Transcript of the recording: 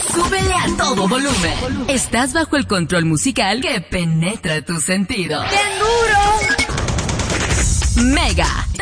Súbele a todo volumen. Estás bajo el control musical que penetra tus sentidos. ¡Bien duro! Mega